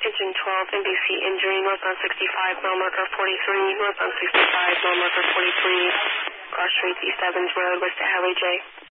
Engine 12, NBC injury, northbound 65, mile marker 43, northbound 65, mile marker 43, cross streets, East Evans Road, west of Hallie J.